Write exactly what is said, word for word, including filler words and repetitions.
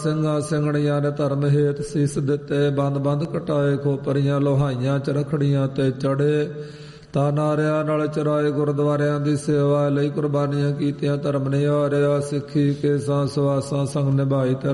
ਸਿੰਘਾਂ ਸਿੰਘਣੀਆਂ ਨੇ ਧਰਮ ਹੇਤ ਸੀਸ ਦਿੱਤੇ, ਬੰਦ ਬੰਦ ਕਟਾਏ ਖੋਪਰੀਆਂ ਲੋਹਾਈਆਂ ਚ ਰਖੜੀਆਂ ਤੇ ਚੜੇ। ਤਾਂ ਨਾਰਿਆਂ ਨਾਲ ਚਰਾਏ ਗੁਰਦੁਆਰਿਆਂ ਦੀ ਸੇਵਾ ਲਈ ਕੁਰਬਾਨੀਆਂ ਕੀਤੀਆਂ, ਧਰਮ ਨਿਹਾਰਿਆ। ਸਿੱਖੀ ਕੇਸਾਂ ਸਵਾਸਾਂ ਸੰਗ ਨਿਭਾਈ ਤੇ